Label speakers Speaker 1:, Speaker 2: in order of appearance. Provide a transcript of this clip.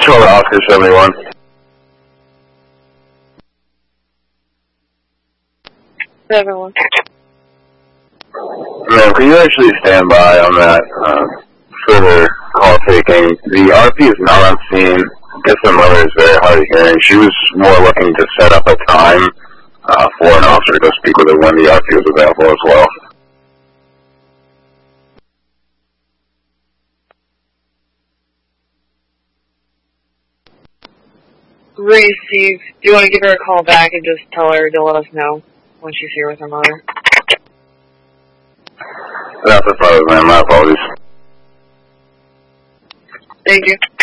Speaker 1: Control Oscar 71.
Speaker 2: Everyone.
Speaker 1: Ma'am, can you actually stand by on that further call taking? The RP is not on scene. I guess the mother is very hard of hearing. She was more looking to set up a time for an officer to speak with her when the RP was available as well.
Speaker 2: Receive. Do you want to give her a call back and just tell her to let us know when she's here with her mother?
Speaker 1: That's a problem, ma'am. My apologies.
Speaker 2: Thank you.